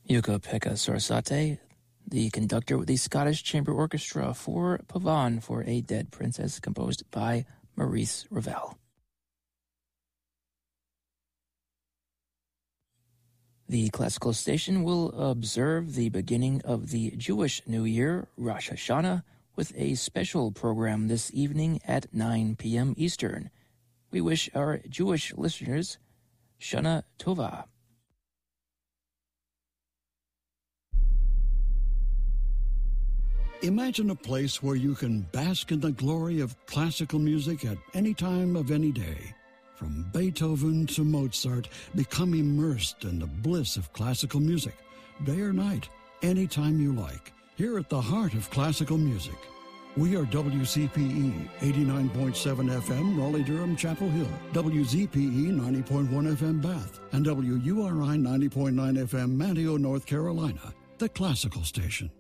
Jukka-Pekka Sorsate, the conductor with the Scottish Chamber Orchestra for Pavan for a Dead Princess, composed by Maurice Ravel. The classical station will observe the beginning of the Jewish New Year, Rosh Hashanah, with a special program this evening at 9 p.m. Eastern. We wish our Jewish listeners Shana Tova. Imagine a place where you can bask in the glory of classical music at any time of any day. From Beethoven to Mozart, become immersed in the bliss of classical music, day or night, anytime you like, here at the heart of classical music. We are WCPE 89.7 FM, Raleigh-Durham, Chapel Hill, WZPE 90.1 FM, Bath, and WURI 90.9 FM, Manteo, North Carolina, the classical station.